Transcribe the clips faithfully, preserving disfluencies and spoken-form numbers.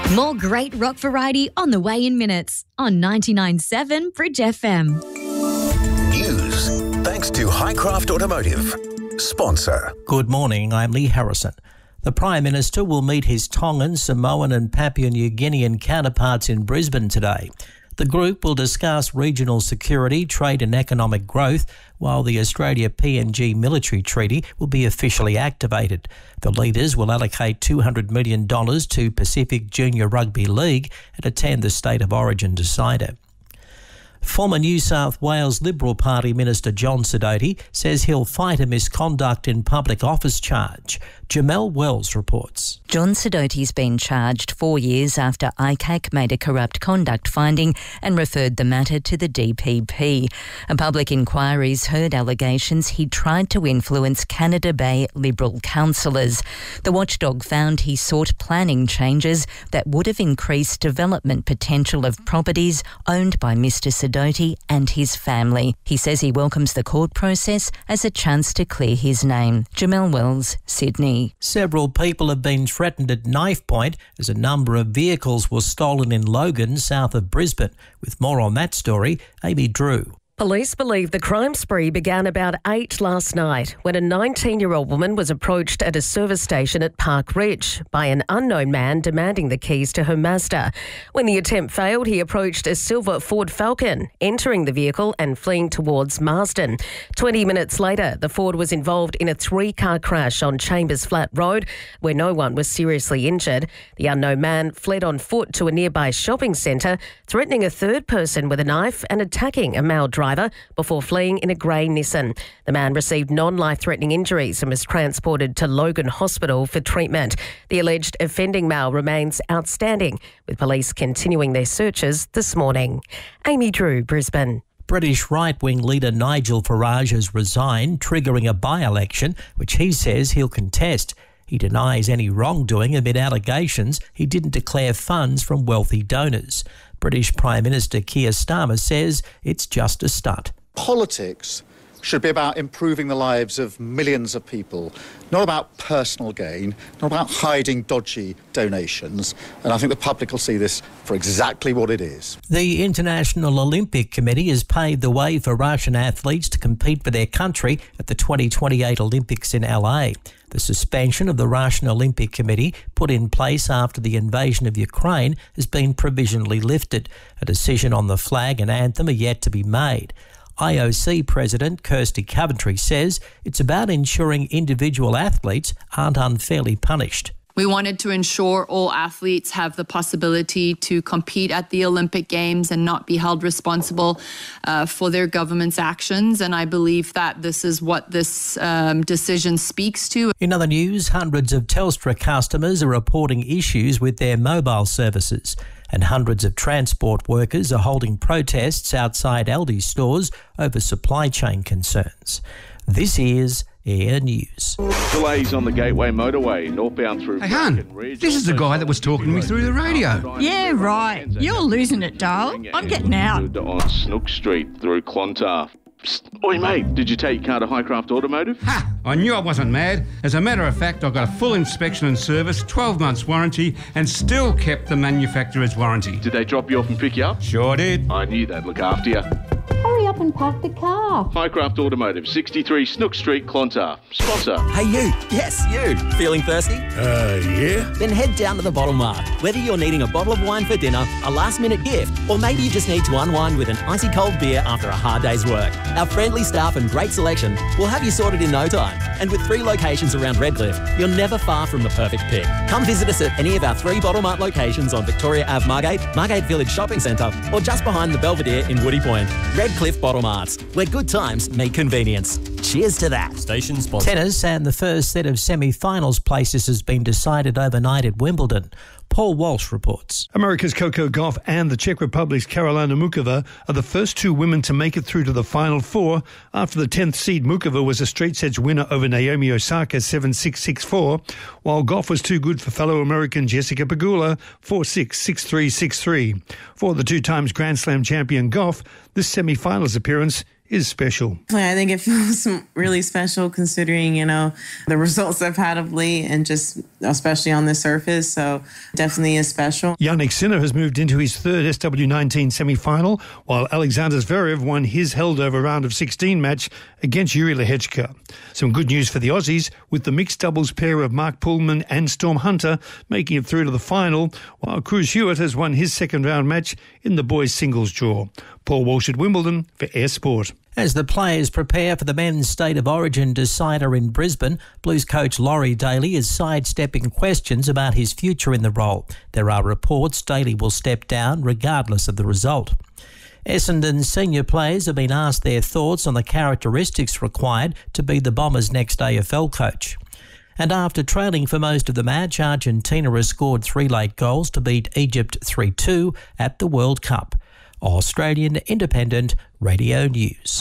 More great rock variety on the way in minutes on ninety-nine point seven Bridge F M. News thanks to Highcraft Automotive. Sponsor. Good morning, I'm Lee Harrison. The Prime Minister will meet his Tongan, Samoan and Papua New Guinean counterparts in Brisbane today. The group will discuss regional security, trade and economic growth, while the Australia-P N G military treaty will be officially activated. The leaders will allocate two hundred million dollars to Pacific Junior Rugby League and attend the State of Origin decider. Former New South Wales Liberal Party Minister John Sidoti says he'll fight a misconduct in public office charge. Jamelle Wells reports. John Sidoti's been charged four years after I C A C made a corrupt conduct finding and referred the matter to the D P P. A public inquiry's heard allegations he tried to influence Canada Bay Liberal councillors. The watchdog found he sought planning changes that would have increased development potential of properties owned by Mr Sidoti and his family. He says he welcomes the court process as a chance to clear his name. Jamelle Wells, Sydney. Several people have been threatened at knife point as a number of vehicles were stolen in Logan, south of Brisbane. With more on that story, Amy Drew. Police believe the crime spree began about eight last night when a nineteen-year-old woman was approached at a service station at Park Ridge by an unknown man demanding the keys to her Mazda. When the attempt failed, he approached a silver Ford Falcon, entering the vehicle and fleeing towards Marsden. Twenty minutes later, the Ford was involved in a three-car crash on Chambers Flat Road, where no one was seriously injured. The unknown man fled on foot to a nearby shopping centre, threatening a third person with a knife and attacking a male driver before fleeing in a grey Nissan. The man received non-life-threatening injuries and was transported to Logan Hospital for treatment. The alleged offending male remains outstanding, with police continuing their searches this morning. Amy Drew, Brisbane. British right-wing leader Nigel Farage has resigned, triggering a by-election, which he says he'll contest. He denies any wrongdoing amid allegations he didn't declare funds from wealthy donors. British Prime Minister Keir Starmer says it's just a stunt. Politics should be about improving the lives of millions of people, not about personal gain, not about hiding dodgy donations. And I think the public will see this for exactly what it is. The International Olympic Committee has paved the way for Russian athletes to compete for their country at the twenty twenty-eight Olympics in L A. The suspension of the Russian Olympic Committee, put in place after the invasion of Ukraine, has been provisionally lifted. A decision on the flag and anthem are yet to be made. I O C President Kirsty Coventry says it's about ensuring individual athletes aren't unfairly punished. We wanted to ensure all athletes have the possibility to compete at the Olympic Games and not be held responsible uh, for their government's actions. And I believe that this is what this um, decision speaks to. In other news, hundreds of Telstra customers are reporting issues with their mobile services. And hundreds of transport workers are holding protests outside Aldi stores over supply chain concerns. This is Air News. Delays on the Gateway Motorway, northbound through... Hey, hun, this is the guy that was talking to me through the radio. Yeah, right. You're losing it, Dale. I'm getting out. On Snook Street through Clontarf. Psst. Oi, mate, did you take your car to Highcraft Automotive? Ha! I knew I wasn't mad. As a matter of fact, I got a full inspection and service, twelve months warranty, and still kept the manufacturer's warranty. Did they drop you off and pick you up? Sure did. I knew they'd look after you. Hurry up and park the car. Highcraft Automotive, sixty-three Snook Street, Clontarf. Sponsor. Hey you, yes you, feeling thirsty? Uh, yeah. Then head down to the Bottle Mart. Whether you're needing a bottle of wine for dinner, a last minute gift, or maybe you just need to unwind with an icy cold beer after a hard day's work, our friendly staff and great selection will have you sorted in no time. And with three locations around Redcliffe, you're never far from the perfect pick. Come visit us at any of our three Bottle Mart locations on Victoria Avenue Margate, Margate Village Shopping Centre, or just behind the Belvedere in Woody Point. Redcliffe Bottle Marts, where good times meet convenience. Cheers to that. Station sponsor. Tennis, and the first set of semi-finals places has been decided overnight at Wimbledon. Paul Walsh reports. America's Coco Gauff and the Czech Republic's Karolina Muchova are the first two women to make it through to the Final Four after the tenth seed Muchova was a straight sets winner over Naomi Osaka seven six, six four, while Gauff was too good for fellow American Jessica Pegula four six, six three, six three. For the two times Grand Slam champion Gauff, this semi-finals appearance is special. I think it feels really special considering, you know, the results I've had of late and just especially on the surface. So definitely is special. Yannick Sinner has moved into his third S W nineteen semi-final, while Alexander Zverev won his held-over round of sixteen match against Yuri Lehechka. Some good news for the Aussies, with the mixed doubles pair of Mark Pullman and Storm Hunter making it through to the final, while Cruz Hewitt has won his second round match in the boys' singles draw. Paul Walsh at Wimbledon for Air Sport. As the players prepare for the men's State of Origin decider in Brisbane, Blues coach Laurie Daly is sidestepping questions about his future in the role. There are reports Daly will step down regardless of the result. Essendon's senior players have been asked their thoughts on the characteristics required to be the Bombers' next A F L coach. And after trailing for most of the match, Argentina has scored three late goals to beat Egypt three two at the World Cup. Australian Independent Radio News.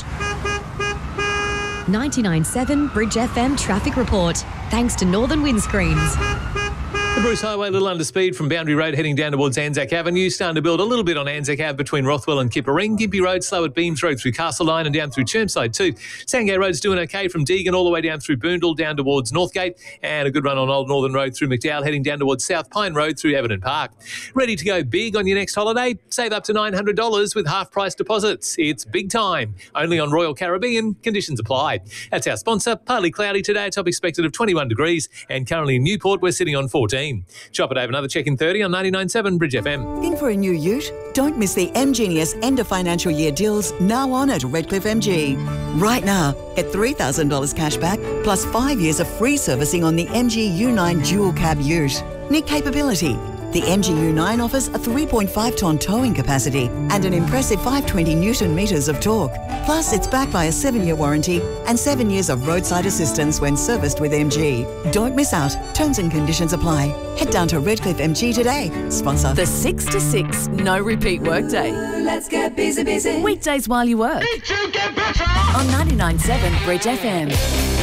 ninety-nine point seven Bridge F M Traffic Report. Thanks to Northern Windscreens. The Bruce Highway, a little under speed from Boundary Road heading down towards Anzac Avenue. Starting to build a little bit on Anzac Ave between Rothwell and Kipparing. Gympie Road slow at Beams Road through Castle Line and down through Chermside too. Sandgate Road's doing okay from Deagon all the way down through Boondall down towards Northgate. And a good run on Old Northern Road through McDowell heading down towards South Pine Road through Everton Park. Ready to go big on your next holiday? Save up to nine hundred dollars with half-price deposits. It's big time. Only on Royal Caribbean. Conditions apply. That's our sponsor. Partly cloudy today. Top expected of twenty-one degrees. And currently in Newport, we're sitting on fourteen. Shop it over another check in thirty on ninety-nine point seven Bridge F M. Looking for a new ute? Don't miss the M Genius end of financial year deals now on at Redcliffe M G. Right now, get three thousand dollars cash back plus five years of free servicing on the M G U nine dual cab ute. Need capability? The M G U nine offers a three point five tonne towing capacity and an impressive five hundred twenty newton metres of torque. Plus, it's backed by a seven-year warranty and seven years of roadside assistance when serviced with M G. Don't miss out. Terms and conditions apply. Head down to Redcliffe M G today. Sponsor the six to six no repeat workday. Let's get busy, busy. Weekdays while you work. Need to get better. On ninety-nine point seven Bridge F M.